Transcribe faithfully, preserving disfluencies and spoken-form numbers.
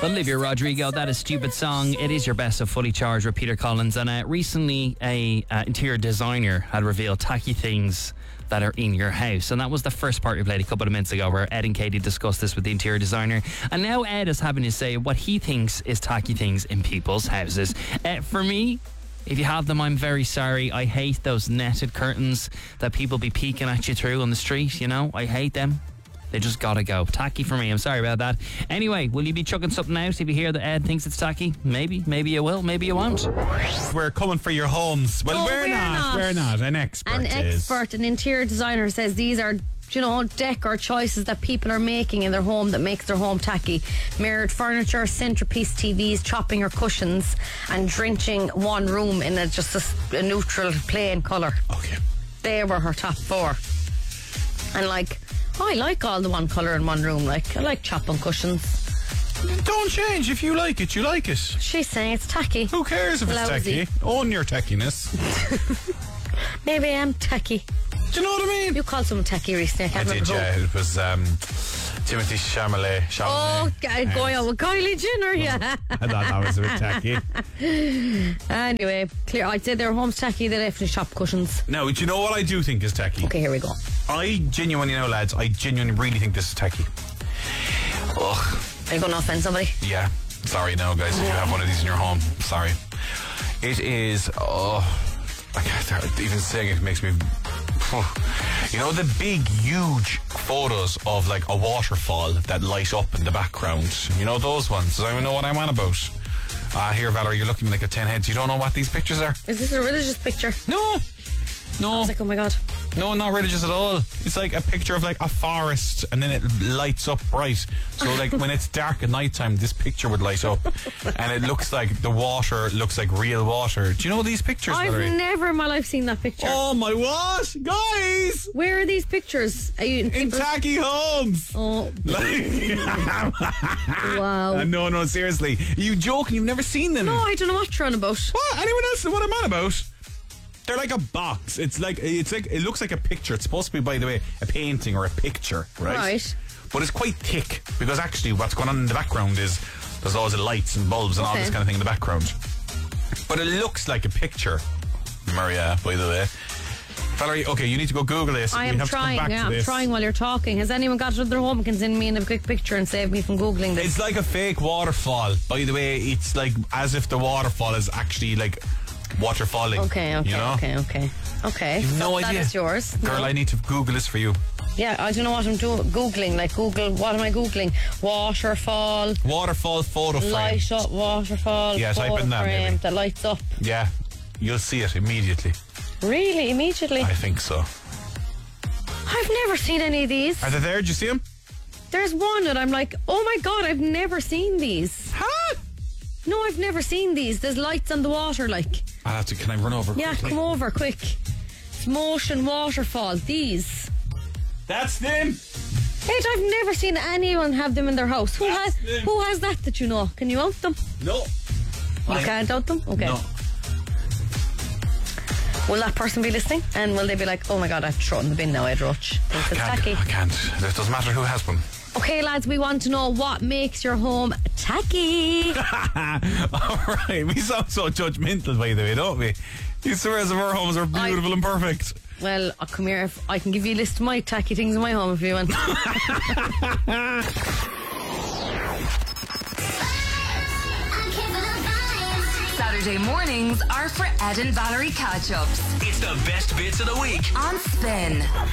Olivia Rodrigo, that is Stupid Song. It is your best of Fully Charged with Peter Collins. And uh, recently, a uh, interior designer had revealed tacky things that are in your house. And that was the first part we played a couple of minutes ago, where Ed and Katie discussed this with the interior designer. And now Ed is having to say what he thinks is tacky things in people's houses. Uh, for me, if you have them, I'm very sorry. I hate those netted curtains that people be peeking at you through on the street, you know? I hate them. They just gotta go. Tacky for me. I'm sorry about that. Anyway, will you be chucking something out if you hear that Ed thinks it's tacky? Maybe. Maybe you will. Maybe you won't. We're coming for your homes. Well, No, we're, we're not. not. We're not. An expert An is. expert, an interior designer says these are, you know, decor choices that people are making in their home that makes their home tacky. Mirrored furniture, centerpiece T Vs, chopping or cushions, and drenching one room in a, just a, a neutral, plain colour. Okay. They were her top four. And like, I like all the one colour in one room. Like, I like chopping cushions. Don't change. If you like it, you like it. She's saying it's tacky. Who cares if Lousy. it's tacky? Own your tackiness. Maybe I am tacky. Do you know what I mean? You called someone tacky recently. I I can't did, remember yeah. who. It was um, Timothy Chalamet. Oh, Chalamet. g- going out with Kylie Jenner, yeah. I thought that was a bit tacky. Anyway, clear. I'd say their home's tacky. They definitely shop cushions. Now, do you know what I do think is tacky? Okay, here we go. I genuinely know, lads, I genuinely really think this is tacky. Ugh. Are you going to offend somebody? Yeah. Sorry, no, guys, if you have one of these in your home, sorry. It is, oh, I can't even saying it makes me, you know, the big, huge photos of like a waterfall that light up in the background. You know those ones? Does anyone know what I'm on about? Ah, uh, here, Valerie, you're looking like a ten heads. You don't know what these pictures are? Is this a religious picture? No. No. I was like, oh my God. No, not religious at all. It's like a picture of like a forest and then it lights up bright. So like when it's dark at night time, this picture would light up and it looks like the water looks like real water. Do you know these pictures, I've Valerie? never in my life seen that picture. Oh my what? Guys! Where are these pictures? Are you in, In people- tacky homes! Oh, Like, wow. no, no, seriously. Are you joking? You've never seen them? No, I don't know what you're on about. What? Anyone else know what I'm on about? They're like a box. It's like it's like it looks like a picture. It's supposed to be, by the way, a painting or a picture, right? Right. But it's quite thick because actually what's going on in the background is there's loads of lights and bulbs and all Okay. this kind of thing in the background. But it looks like a picture, Maria, by the way. Valerie, okay, you need to go Google this. I We am have to come trying. back Yeah, to I'm this. trying while you're talking. Has anyone got it at their home and can send me in a quick picture and save me from Googling this? It's like a fake waterfall. By the way, it's like as if the waterfall is actually like water falling. Okay, okay, you know? okay, okay. Okay. You've no so idea. That is yours. Girl, No. I need to Google this for you. Yeah, I don't know what I'm doing. Googling, like Google, what am I Googling? Waterfall, Waterfall photo frame. light up waterfall, Yeah, type photo in that, frame maybe. that lights up. Yeah, you'll see it immediately. Really? Immediately? I think so. I've never seen any of these. Are they there? Did you see them? There's one that I'm like, oh my God, I've never seen these. Huh? No, I've never seen these. There's lights on the water, like. I'll have to, can I run over Yeah, quickly? come over, quick. It's motion waterfall. These. That's them. Wait, I've never seen anyone have them in their house. Who That's has them. Who has that that you know? Can you out them? No. You can't out them? Okay. No. Will that person be listening? And will they be like, oh my God, I have to throw it in the bin now, Ed Roach? Thinks I it's can't, tacky. I can't. It doesn't matter who has one. Okay, lads, we want to know what makes your home tacky. All right. We sound so judgmental, by the way, don't we? You swear as if our homes are beautiful I- and perfect. Well, uh, come here. If I can give you a list of my tacky things in my home if you want. Saturday mornings are for Ed and Valerie catch-ups It's the best bits of the week. on Spin.